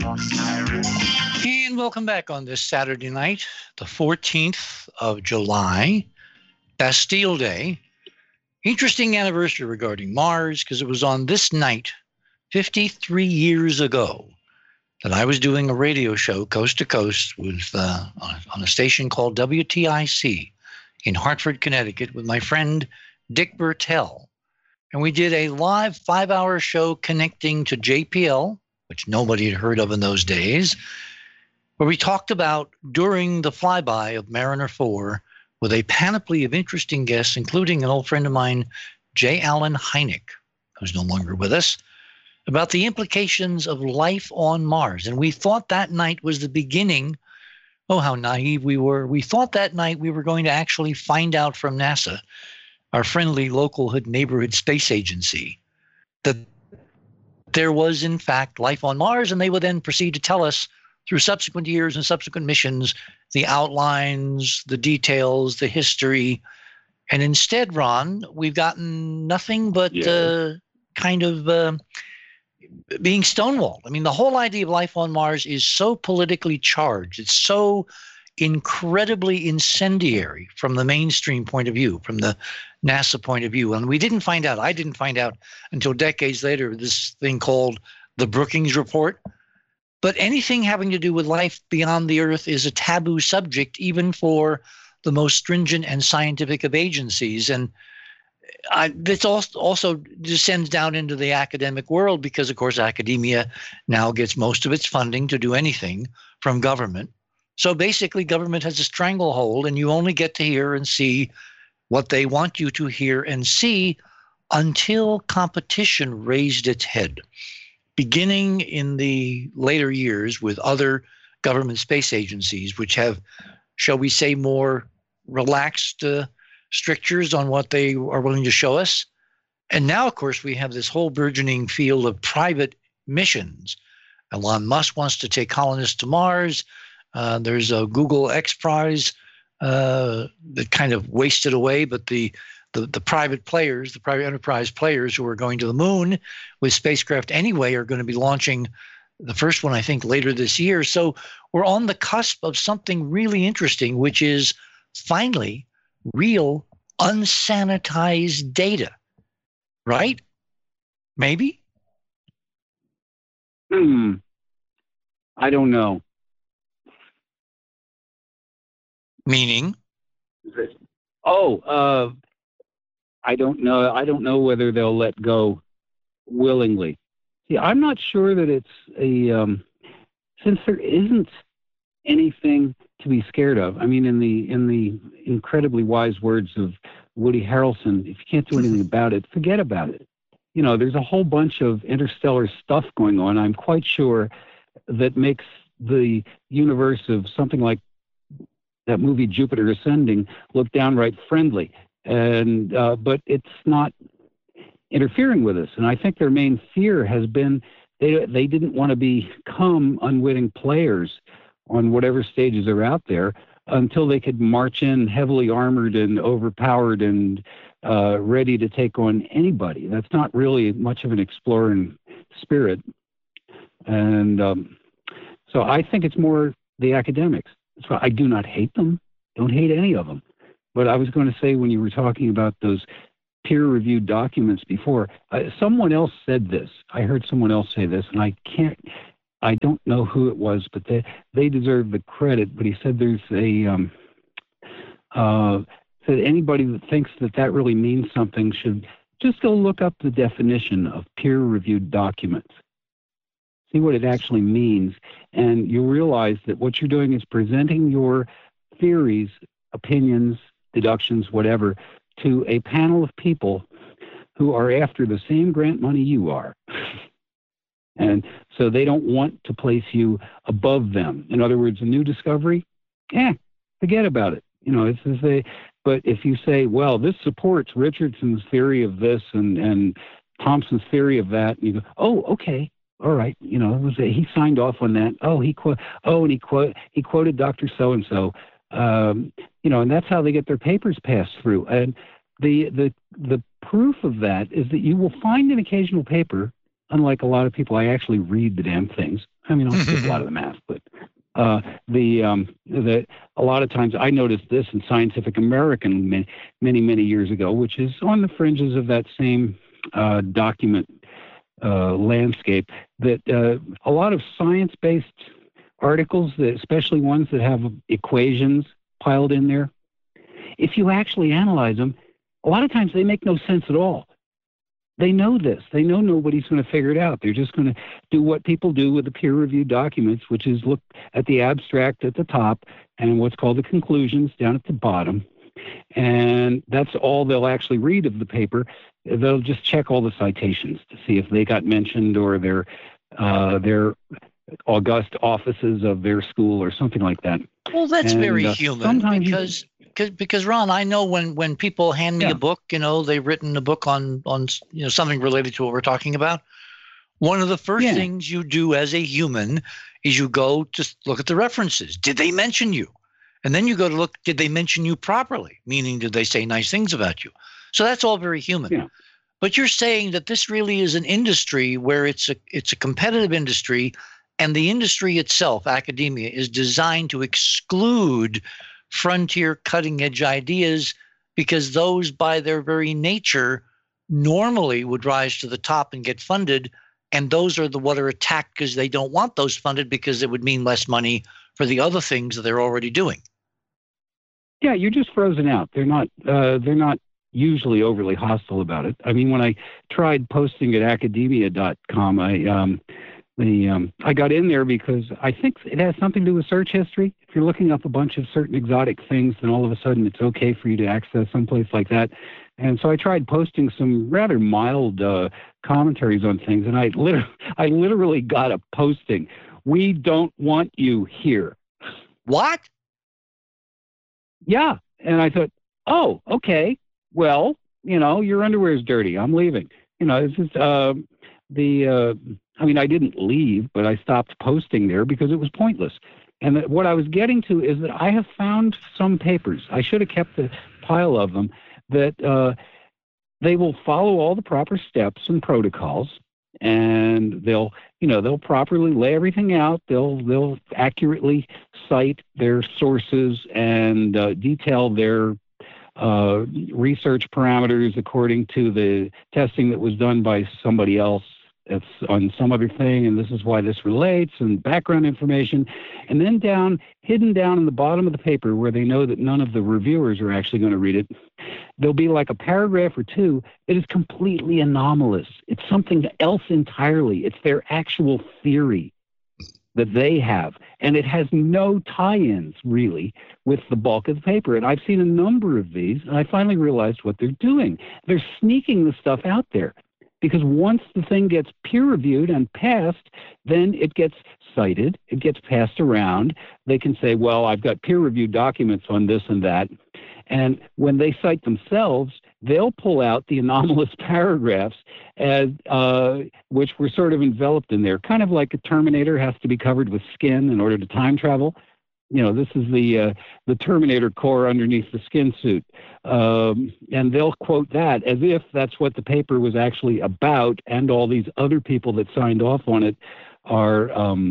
And welcome back on this Saturday night, the 14th of July, Bastille Day. Interesting anniversary regarding Mars, because it was on this night, 53 years ago, that I was doing a radio show coast to coast with on a station called WTIC in Hartford, Connecticut, with my friend Dick Bertel. And we did a live 5-hour show connecting to JPL, which nobody had heard of in those days, where we talked about during the flyby of Mariner 4 with a panoply of interesting guests, including an old friend of mine, J. Allen Hynek, who's no longer with us, about the implications of life on Mars. And we thought that night was the beginning. Oh, how naive we were. We thought that night we were going to actually find out from NASA, our friendly local neighborhood space agency, that there was, in fact, life on Mars, and they would then proceed to tell us through subsequent years and subsequent missions the outlines, the details, the history. And instead, Ron, we've gotten nothing but kind of being stonewalled. I mean, the whole idea of life on Mars is so politically charged. It's so incredibly incendiary from the mainstream point of view, from the NASA point of view. And we didn't find out, I didn't find out until decades later, this thing called the Brookings Report. But anything having to do with life beyond the Earth is a taboo subject, even for the most stringent and scientific of agencies. And this also descends down into the academic world because, of course, academia now gets most of its funding to do anything from government. So basically, government has a stranglehold, and you only get to hear and see what they want you to hear and see until competition raised its head. Beginning in the later years with other government space agencies, which have, shall we say, more relaxed strictures on what they are willing to show us. And now, of course, we have this whole burgeoning field of private missions. Elon Musk wants to take colonists to Mars. There's a Google X Prize that kind of wasted away, but the private players, the private enterprise players who are going to the moon with spacecraft anyway are going to be launching the first one, I think, later this year. So we're on the cusp of something really interesting, which is finally real unsanitized data, right? Maybe? I don't know. Meaning? I don't know. I don't know whether they'll let go willingly. See, I'm not sure that it's since there isn't anything to be scared of. I mean, in the incredibly wise words of Woody Harrelson, if you can't do anything about it, forget about it. You know, there's a whole bunch of interstellar stuff going on. I'm quite sure that makes the universe of something like that movie Jupiter Ascending look downright friendly. And but it's not interfering with us. And I think their main fear has been they didn't want to become unwitting players on whatever stages are out there until they could march in heavily armored and overpowered and ready to take on anybody. That's not really much of an exploring spirit. And so I think it's more the academics. So I do not hate them. Don't hate any of them. But I was going to say, when you were talking about those peer-reviewed documents before, someone else said this. I heard someone else say this, and I don't know who it was, but they deserve the credit. But he said there's said anybody that thinks that really means something should just go look up the definition of peer-reviewed documents. See what it actually means, and you'll realize that what you're doing is presenting your theories, opinions, deductions, whatever, to a panel of people who are after the same grant money you are. And so they don't want to place you above them. In other words, a new discovery, forget about it. You know, but if you say, well, this supports Richardson's theory of this and Thompson's theory of that, and you go, oh, okay, all right, you know, he signed off on that. Oh, he quoted Dr. So-and-so. You know, and that's how they get their papers passed through. And the proof of that is that you will find an occasional paper unlike a lot of people, I actually read the damn things. I mean, I'll skip a lot of the math, but a lot of times I noticed this in Scientific American many years ago, which is on the fringes of that same document landscape, that a lot of science-based articles, especially ones that have equations piled in there, if you actually analyze them, a lot of times they make no sense at all. They know this. They know nobody's going to figure it out. They're just going to do what people do with the peer-reviewed documents, which is look at the abstract at the top and what's called the conclusions down at the bottom. And that's all they'll actually read of the paper. They'll just check all the citations to see if they got mentioned or their august offices of their school or something like that. Well, that's very human because Ron, I know when people hand me a book, they've written a book on something related to what we're talking about. One of the first things you do as a human is you go to look at the references. Did they mention you? And then you go to look, did they mention you properly? Meaning, did they say nice things about you? So that's all very human. Yeah. But you're saying that this really is an industry where it's a competitive industry, and the industry itself, academia, is designed to exclude frontier cutting-edge ideas because those, by their very nature, normally would rise to the top and get funded, and those are what are attacked because they don't want those funded because it would mean less money for the other things that they're already doing. Yeah, you're just frozen out. They're not usually overly hostile about it. I mean, when I tried posting at academia.com, I got in there because I think it has something to do with search history. If you're looking up a bunch of certain exotic things, then all of a sudden it's okay for you to access someplace like that. And so I tried posting some rather mild commentaries on things, and I literally got a posting. We don't want you here. What? Yeah. And I thought, oh, okay. Well, your underwear is dirty. I'm leaving. This is I didn't leave, but I stopped posting there because it was pointless. And what I was getting to is that I have found some papers, I should have kept a pile of them, that they will follow all the proper steps and protocols, and they'll properly lay everything out. They'll accurately cite their sources and detail their research parameters according to the testing that was done by somebody else that's on some other thing, and this is why this relates, and background information. And then hidden down in the bottom of the paper, where they know that none of the reviewers are actually going to read it, there'll be like a paragraph or two that is completely anomalous. It's something else entirely. It's their actual theory that they have, and it has no tie-ins really with the bulk of the paper. And I've seen a number of these, and I finally realized what they're doing. They're sneaking the stuff out there, because once the thing gets peer-reviewed and passed, then it gets cited, it gets passed around. They can say, well, I've got peer-reviewed documents on this and that. And when they cite themselves, they'll pull out the anomalous paragraphs which were sort of enveloped in there, kind of like a Terminator has to be covered with skin in order to time travel. This is the Terminator core underneath the skin suit. And they'll quote that as if that's what the paper was actually about, and all these other people that signed off on it are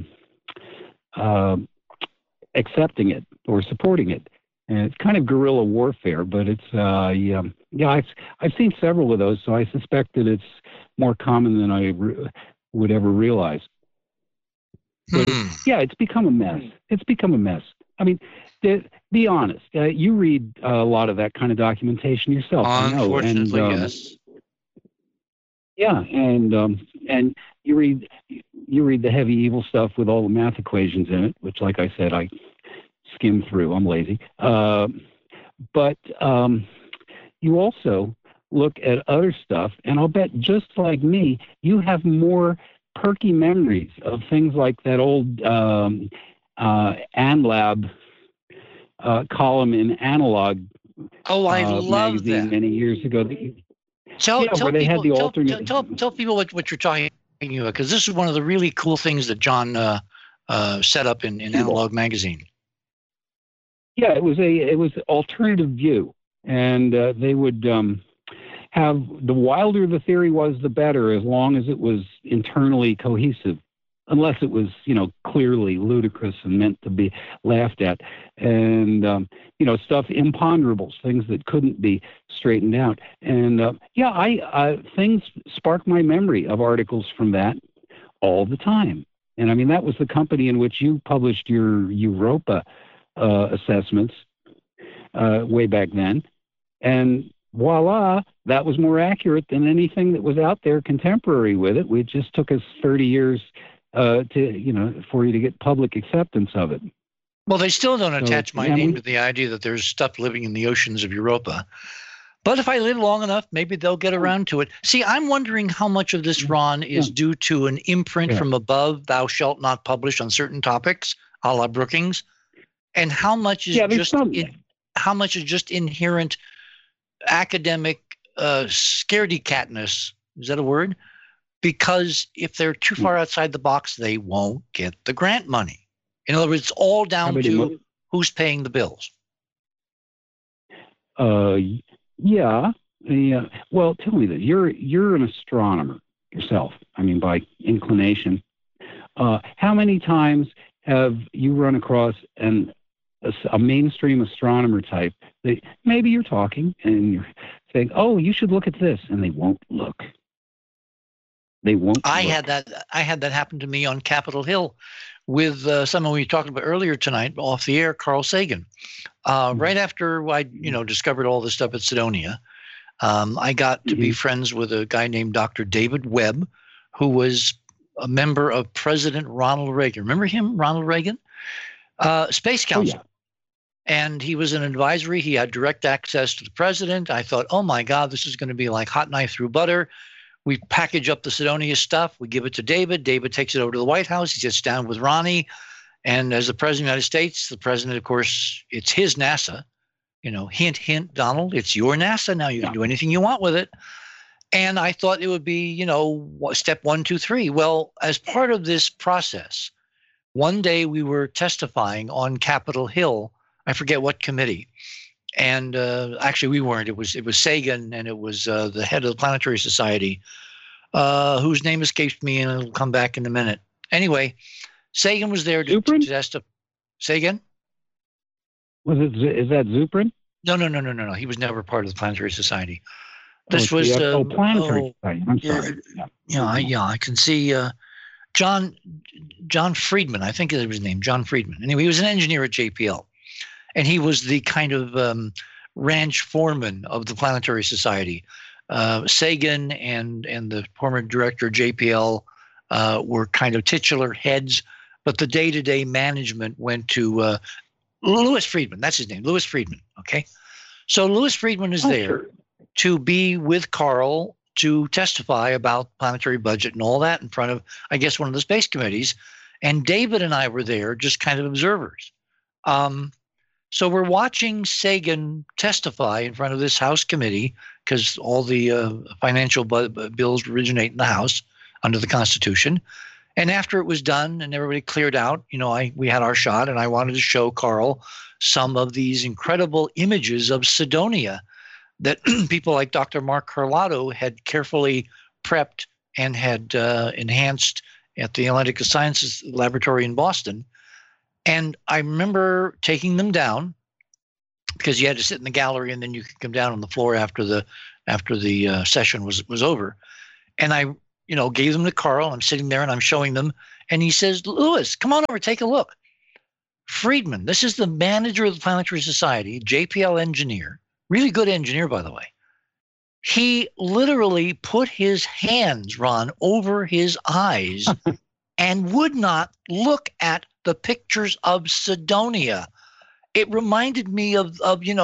accepting it or supporting it. And it's kind of guerrilla warfare, but it's, I've seen several of those, so I suspect that it's more common than I would ever realize. But it's become a mess. It's become a mess. I mean, be honest. You read a lot of that kind of documentation yourself. Unfortunately, I know. Yes. Yeah, and you read the heavy evil stuff with all the math equations in it, which, like I said, I skim through. I'm lazy. But you also look at other stuff, and I'll bet, just like me, you have more perky memories of things like that old AnLab column in Analog magazine that. Many years ago. Tell people what you're talking about, because this is one of the really cool things that John set up in Analog magazine. Yeah, it was alternative view, and they would have the wilder the theory was, the better, as long as it was internally cohesive. Unless it was, clearly ludicrous and meant to be laughed at, and stuff, imponderables, things that couldn't be straightened out. And things spark my memory of articles from that all the time. And I mean, that was the company in which you published your Europa assessments way back then, and voila, that was more accurate than anything that was out there contemporary with it. It just took us 30 years. For you to get public acceptance of it. Well, they still don't attach my name to the idea that there's stuff living in the oceans of Europa. But if I live long enough, maybe they'll get around to it. See, I'm wondering how much of this, Ron, is due to an imprint from above, thou shalt not publish on certain topics, a la Brookings, and how much is how much is just inherent academic scaredy-catness. Is that a word? Because if they're too far outside the box, they won't get the grant money. In other words, it's all down to who's paying the bills. Yeah. Well, tell me that you're an astronomer yourself. I mean, by inclination. How many times have you run across a mainstream astronomer type that maybe you're talking and you're saying, "Oh, you should look at this," and they won't look. They won't. I had that happen to me on Capitol Hill with someone we talked about earlier tonight off the air, Carl Sagan. Right after I, discovered all this stuff at Cydonia, I got to be friends with a guy named Dr. David Webb, who was a member of President Ronald Reagan. Remember him, Ronald Reagan? Space Council. Oh, yeah. And he was an advisory. He had direct access to the president. I thought, oh my God, this is going to be like hot knife through butter. We package up the Cydonia stuff. We give it to David. David takes it over to the White House. He sits down with Ronnie. And as the president of the United States, the president, of course, it's his NASA. Hint, hint, Donald, it's your NASA. Now you can do anything you want with it. And I thought it would be, step 1, 2, 3. Well, as part of this process, one day we were testifying on Capitol Hill. I forget what committee. And actually, we weren't. It was Sagan, and it was the head of the Planetary Society, whose name escapes me, and it'll come back in a minute. Anyway, Sagan was there to testify. Sagan? Is that Zuprin? No. He was never part of the Planetary Society. This was Planetary Society. I'm sorry. Yeah, I can see John Friedman. I think it was his name, John Friedman. Anyway, he was an engineer at JPL. And he was the kind of ranch foreman of the Planetary Society. Sagan and the former director of JPL were kind of titular heads, but the day-to-day management went to Louis Friedman. That's his name, Louis Friedman. Okay, so Louis Friedman is there to be with Carl to testify about planetary budget and all that in front of, I guess, one of the space committees. And David and I were there, just kind of observers. So we're watching Sagan testify in front of this House committee because all the financial bills originate in the House under the Constitution. And after it was done and everybody cleared out, we had our shot, and I wanted to show Carl some of these incredible images of Cydonia that people like Dr. Mark Carlotto had carefully prepped and had enhanced at the Atlantic Sciences Laboratory in Boston. And I remember taking them down because you had to sit in the gallery and then you could come down on the floor after the session was over. And I, gave them to Carl. I'm sitting there and I'm showing them. And he says, "Louis, come on over, take a look. Friedman, this is the manager of the Planetary Society, JPL engineer, really good engineer, by the way. He literally put his hands, Ron, over his eyes and would not look at the pictures of Cydonia. It reminded me of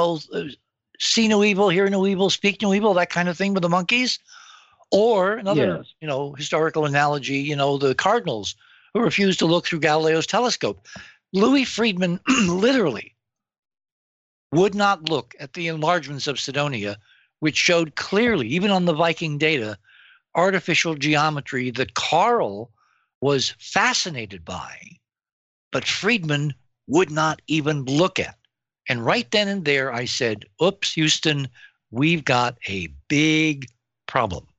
see no evil, hear no evil, speak no evil, that kind of thing with the monkeys. Or another, historical analogy, the cardinals who refused to look through Galileo's telescope. Louis Friedman literally would not look at the enlargements of Cydonia, which showed clearly, even on the Viking data, artificial geometry that Carl was fascinated by, but Friedman would not even look at. And right then and there, I said, oops, Houston, we've got a big problem.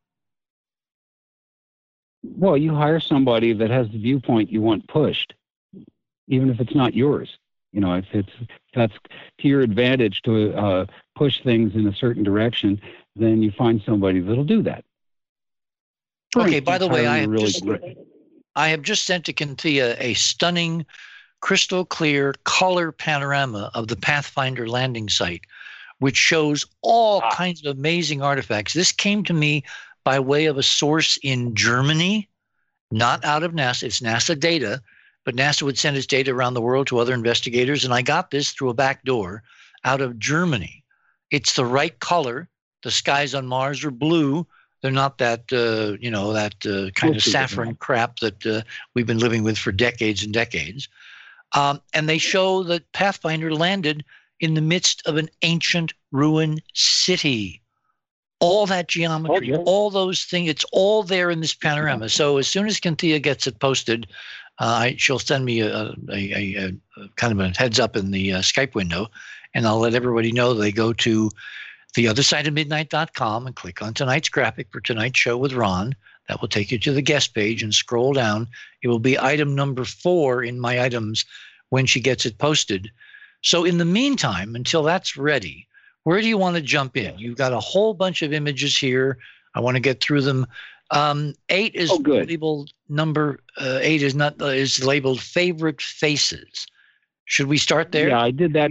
Well, you hire somebody that has the viewpoint you want pushed, even if it's not yours. You know, if that's to your advantage to push things in a certain direction, then you find somebody that'll do that. Okay, by the way, I have just sent to Cynthia a stunning, crystal clear color panorama of the Pathfinder landing site, which shows all kinds of amazing artifacts. This came to me by way of a source in Germany, not out of NASA. It's NASA data, but NASA would send its data around the world to other investigators. And I got this through a back door out of Germany. It's the right color. The skies on Mars are blue. They're not that, kind of saffron crap that we've been living with for decades and decades. And they show that Pathfinder landed in the midst of an ancient ruined city. All that geometry, all those things, it's all there in this panorama. So as soon as Cynthia gets it posted, she'll send me a kind of a heads up in the Skype window, and I'll let everybody know they go to theothersideofmidnight.com and click on tonight's graphic for tonight's show with Ron. That will take you to the guest page, and scroll down. It will be item number 4 in my items when she gets it posted. So in the meantime, until that's ready, where do you want to jump in? You've got a whole bunch of images here. I want to get through them. 8 is labeled number 8 is labeled favorite faces. Should we start there? Yeah, I did that.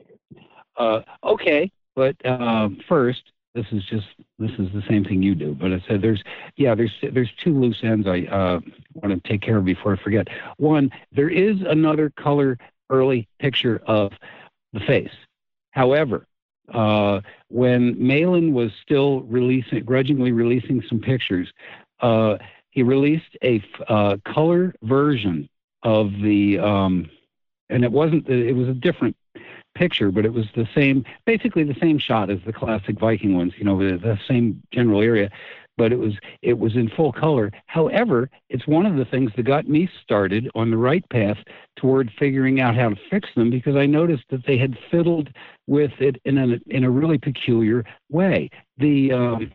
Okay, but first, this is the same thing you do. But I said there's 2 loose ends I want to take care of before I forget. One, there is another color early picture of the face. However, when Malin was still grudgingly releasing some pictures, he released a color version of the, and it was a different picture, but it was basically the same shot as the classic Viking ones, the same general area, but it was in full color. However, it's one of the things that got me started on the right path toward figuring out how to fix them, because I noticed that they had fiddled with it in a really peculiar way. One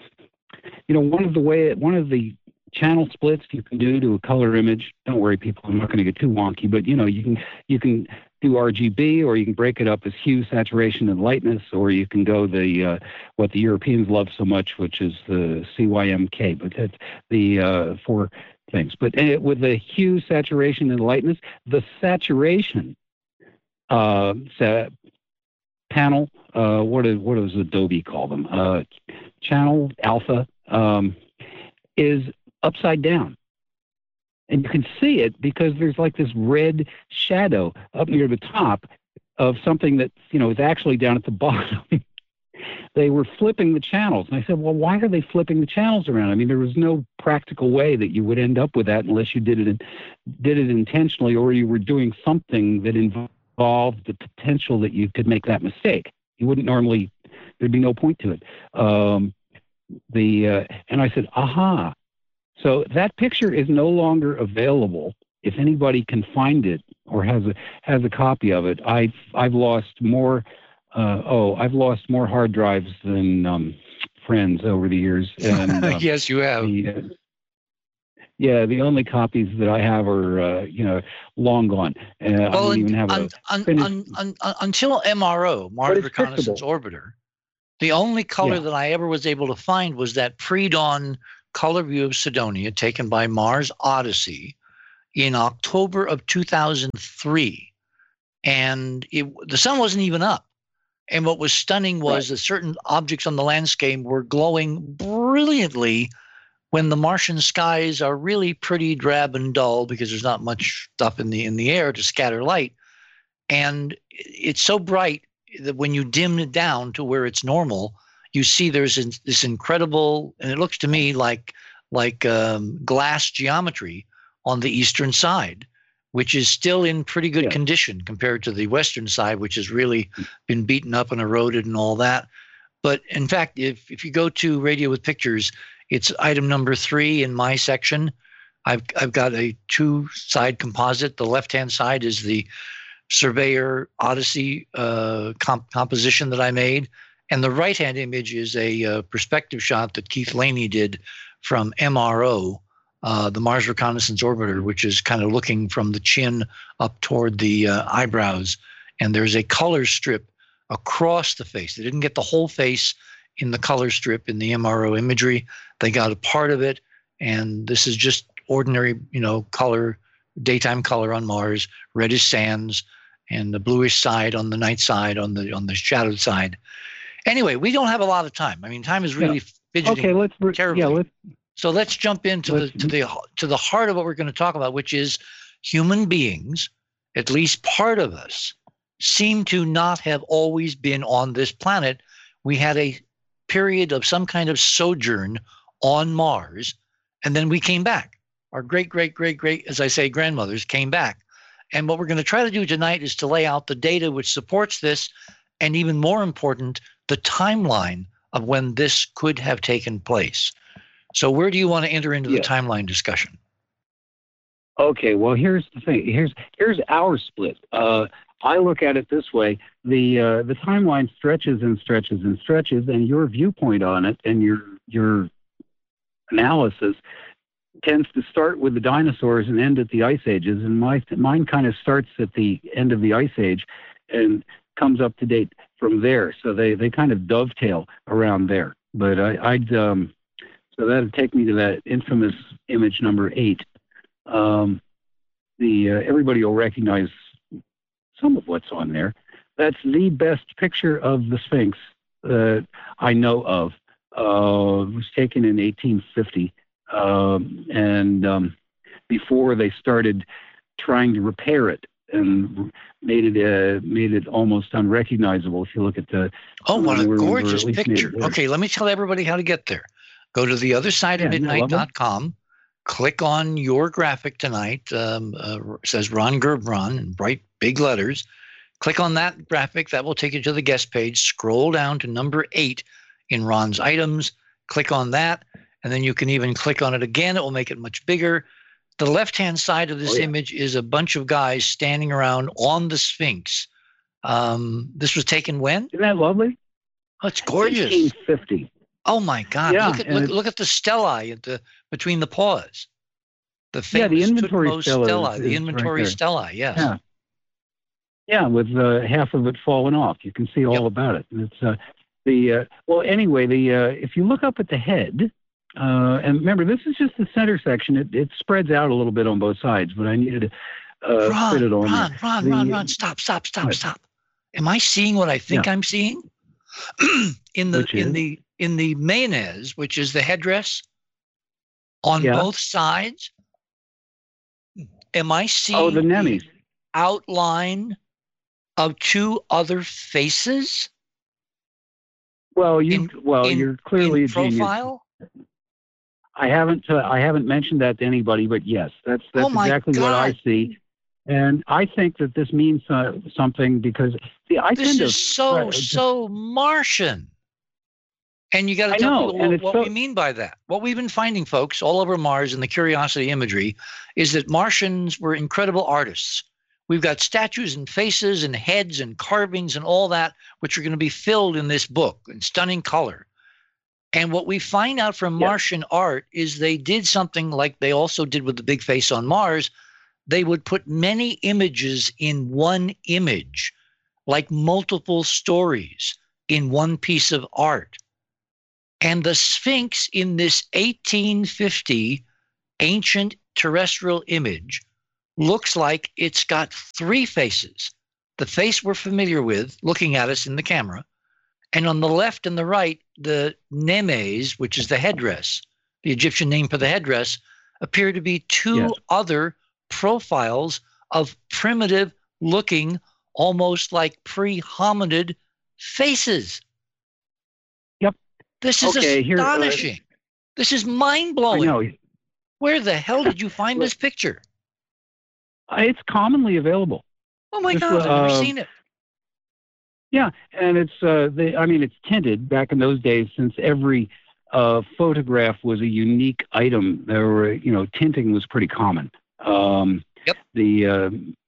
of the channel splits you can do to a color image. Don't worry, people, I'm not going to get too wonky, but you can do RGB, or you can break it up as hue, saturation, and lightness, or you can go what the Europeans love so much, which is the CYMK. But that's the 4 things. But with the hue, saturation, and lightness, the saturation panel, what does Adobe call them? Channel alpha is upside down. And you can see it because there's like this red shadow up near the top of something that, is actually down at the bottom. They were flipping the channels. And I said, well, why are they flipping the channels around? I mean, there was no practical way that you would end up with that unless you did it intentionally, or you were doing something that involved the potential that you could make that mistake. You wouldn't normally, there'd be no point to it. And I said, aha. So that picture is no longer available. If anybody can find it or has a copy of it, I've lost more. I've lost more hard drives than friends over the years. And, yes, you have. The only copies that I have are long gone. I don't even have until MRO, Mars Reconnaissance Orbiter. The only color that I ever was able to find was that pre-dawn color view of Cydonia taken by Mars Odyssey in October of 2003. And the sun wasn't even up. And what was stunning was that certain objects on the landscape were glowing brilliantly when the Martian skies are really pretty drab and dull because there's not much stuff in the air to scatter light. And it's so bright that when you dim it down to where it's normal, you see there's this incredible, and it looks to me like glass geometry on the eastern side, which is still in pretty good condition compared to the western side, which has really been beaten up and eroded and all that. But in fact, if you go to Radio with Pictures, it's item number 3 in my section. I've got a 2-side composite. The left-hand side is the Surveyor Odyssey composition that I made. And the right-hand image is a perspective shot that Keith Laney did from MRO, the Mars Reconnaissance Orbiter, which is kind of looking from the chin up toward the eyebrows. And there's a color strip across the face. They didn't get the whole face in the color strip in the MRO imagery. They got a part of it. And this is just ordinary, color, daytime color on Mars. Red is sands, and the bluish side on the night side, on the shadowed side. Anyway, we don't have a lot of time. I mean, time is really fidgeting terribly. So let's jump into the heart of what we're going to talk about, which is human beings, at least part of us, seem to not have always been on this planet. We had a period of some kind of sojourn on Mars, and then we came back. Our great, as I say, grandmothers came back. And what we're going to try to do tonight is to lay out the data which supports this, and even more important, the timeline of when this could have taken place. So where do you want to enter into the timeline discussion? Okay, well, here's the thing. Here's our split. I look at it this way. The timeline stretches and stretches and stretches, and your viewpoint on it and your analysis tends to start with the dinosaurs and end at the ice ages, and mine kind of starts at the end of the ice age and comes up to date from there. So they kind of dovetail around there. But so that'd take me to that infamous image number 8. Everybody will recognize some of what's on there. That's the best picture of the Sphinx that I know of. It was taken in 1850. And before they started trying to repair it and made it almost unrecognizable. If you look at the what a gorgeous picture. Okay, let me tell everybody how to get there. Go to the other side of midnight.com, click on your graphic tonight. It says Ron Gerbron in bright big letters. Click on that graphic. That will take you to the guest page. Scroll down to number 8 in Ron's items. Click on that. And then you can even click on it again. It will make it much bigger. The left-hand side of this image is a bunch of guys standing around on the Sphinx. This was taken when? Isn't that lovely? Oh, it's gorgeous. 1850. Oh my God! Yeah, look at the stellae between the paws. The famous the inventory stela, the inventory right stellae. Yes. Yeah, with half of it falling off. You can see all about it. It's if you look up at the head. And remember, this is just the center section. It spreads out a little bit on both sides, but I needed to fit it on. Ron, stop. Am I seeing what I think I'm seeing? in the mayonnaise, which is the headdress on both sides. Am I seeing the Nemes outline of 2 other faces? Well, you're clearly a profile. Genius. I haven't mentioned that to anybody, but yes, that's exactly what I see, and I think that this means something because this is so Martian, and you got to tell people what we mean by that. What we've been finding, folks, all over Mars in the Curiosity imagery, is that Martians were incredible artists. We've got statues and faces and heads and carvings and all that, which are going to be filled in this book in stunning color. And what we find out from Martian art is they did something like they also did with the big face on Mars. They would put many images in one image, like multiple stories in one piece of art. And the Sphinx in this 1850 ancient terrestrial image looks like it's got 3 faces. The face we're familiar with, looking at us in the camera. And on the left and the right, the Nemes, which is the headdress, the Egyptian name for the headdress, appear to be 2 other profiles of primitive looking, almost like pre-hominid faces. Yep. This is astonishing. This is mind-blowing. I know. Where the hell did you find this picture? It's commonly available. Oh my God, I've never seen it. Yeah, and it's tinted back in those days. Since every photograph was a unique item, tinting was pretty common. The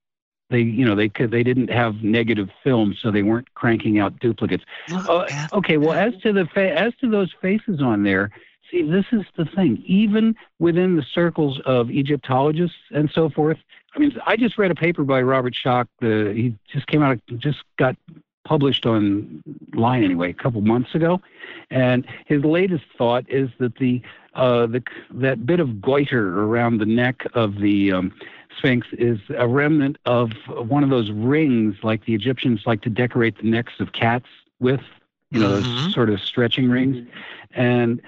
They didn't have negative film, so they weren't cranking out duplicates. Okay, well, as to those faces on there, see, this is the thing. Even within the circles of Egyptologists and so forth, I mean, I just read a paper by Robert Schoch. He just got published online anyway a couple months ago, and his latest thought is that that bit of goiter around the neck of the Sphinx is a remnant of one of those rings like the Egyptians like to decorate the necks of cats with, those sort of stretching rings. And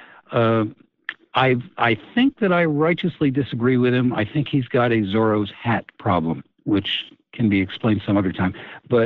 I think that I righteously disagree with him. I think he's got a Zorro's hat problem, which can be explained some other time. But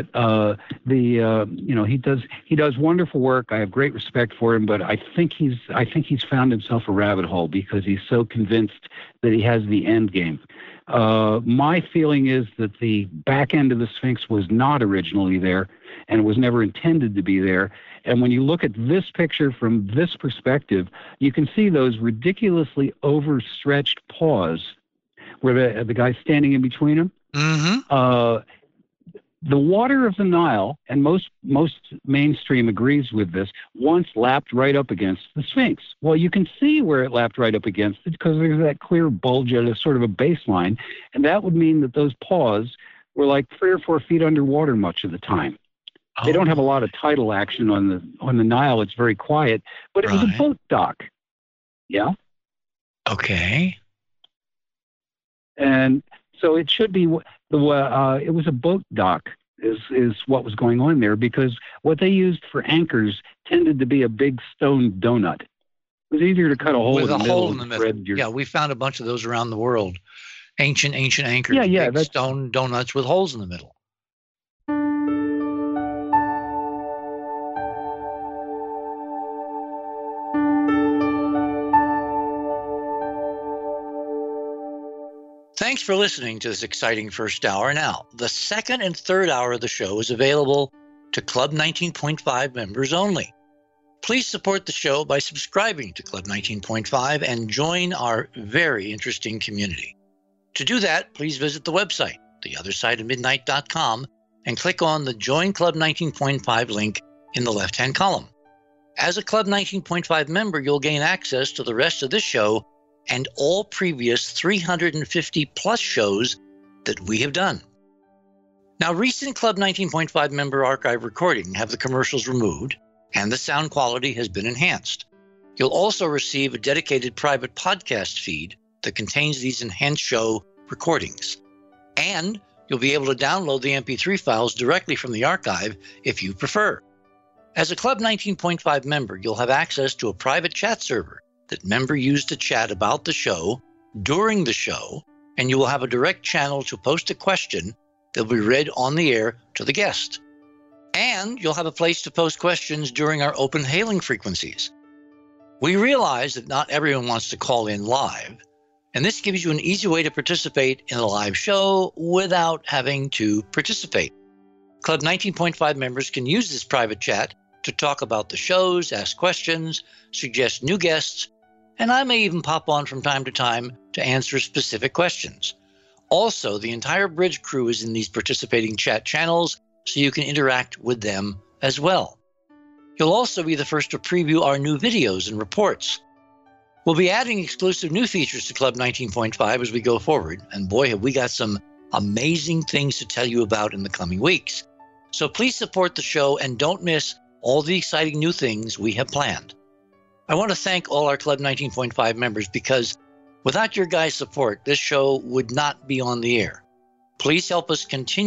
he does wonderful work. I have great respect for him, but I think he's found himself a rabbit hole because he's so convinced that he has the end game. My feeling is that the back end of the Sphinx was not originally there and was never intended to be there. And when you look at this picture from this perspective, you can see those ridiculously overstretched paws where the guy's standing in between them. Mm-hmm. The water of the Nile, and most mainstream agrees with this, once lapped right up against the Sphinx. Well, you can see where it lapped right up against it because there's that clear bulge at a sort of a baseline, and that would mean that those paws were like 3 or 4 feet underwater much of the time. Oh. They don't have a lot of tidal action on the Nile. It's very quiet, but it was a boat dock. Yeah. Okay. And so it should be it was a boat dock is what was going on there, because what they used for anchors tended to be a big stone donut. It was easier to cut a hole with in the middle. With a hole in the middle. Yeah, we found a bunch of those around the world. Ancient anchors. Yeah, big stone donuts with holes in the middle. Thanks for listening to this exciting first hour. Now, the second and third hour of the show is available to Club 19.5 members only. Please support the show by subscribing to Club 19.5 and join our very interesting community. To do that, please visit the website, theothersideofmidnight.com, and click on the Join Club 19.5 link in the left-hand column. As a Club 19.5 member, you'll gain access to the rest of this show and all previous 350-plus shows that we have done. Now, recent Club 19.5 member archive recordings have the commercials removed, and the sound quality has been enhanced. You'll also receive a dedicated private podcast feed that contains these enhanced show recordings. And you'll be able to download the MP3 files directly from the archive if you prefer. As a Club 19.5 member, you'll have access to a private chat server that members use to chat about the show during the show, and you will have a direct channel to post a question that will be read on the air to the guest. And you'll have a place to post questions during our open hailing frequencies. We realize that not everyone wants to call in live, and this gives you an easy way to participate in a live show without having to participate. Club 19.5 members can use this private chat to talk about the shows, ask questions, suggest new guests, and I may even pop on from time to time to answer specific questions. Also, the entire Bridge crew is in these participating chat channels, so you can interact with them as well. You'll also be the first to preview our new videos and reports. We'll be adding exclusive new features to Club 19.5 as we go forward, and boy, have we got some amazing things to tell you about in the coming weeks. So please support the show and don't miss all the exciting new things we have planned. I want to thank all our Club 19.5 members because without your guys' support, this show would not be on the air. Please help us continue